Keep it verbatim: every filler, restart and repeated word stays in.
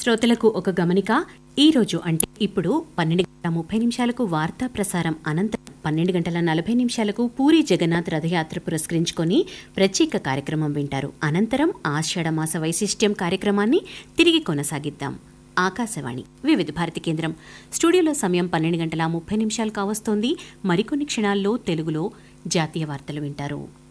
శ్రోతలకు ఒక గమనిక. ఈ రోజు అంటే ఇప్పుడు పన్నెండు గంటల ముప్పై నిమిషాలకు వార్తా ప్రసారం అనంతరం పన్నెండు గంటల నలభై నిమిషాలకు పూరి జగన్నాథ్ రథయాత్ర పురస్కరించుకొని ప్రత్యేక కార్యక్రమం వింటారు. అనంతరం ఆషాఢమాస వైశిష్ట్యం కార్యక్రమాన్ని తిరిగి కొనసాగిద్దాం. ఆకాశవాణి వివిధ భారతి కేంద్రం స్టూడియోలో సమయం పన్నెండు గంటల ముప్పై నిమిషాలు కావస్తోంది. మరికొన్ని క్షణాల్లో తెలుగులో జాతీయ వార్తలు వింటారు.